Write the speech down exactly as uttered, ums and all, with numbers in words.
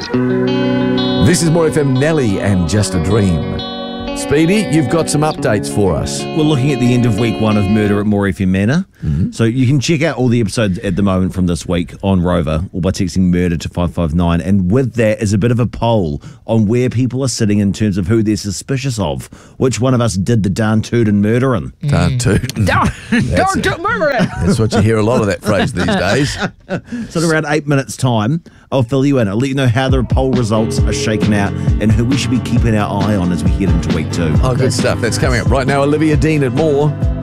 This is More F M, Nelly and Just a Dream. Speedy, you've got some updates for us. We're looking at the end of week one of Murder at More F M Manor. Mm-hmm. So you can check out all the episodes at the moment from this week on Rover or by texting murder to five five nine. And with that is a bit of a poll on where people are sitting in terms of who they're suspicious of. Which one of us did the darn tootin' murdering? Mm. Darn tootin'. Darn tootin' murdering. That's what you hear a lot of that phrase these days. So in around eight minutes' time, I'll fill you in. I'll let you know how the poll results are shaken out and who we should be keeping our eye on as we head into week two. Oh, good stuff. That's coming up right now. Olivia Dean at More.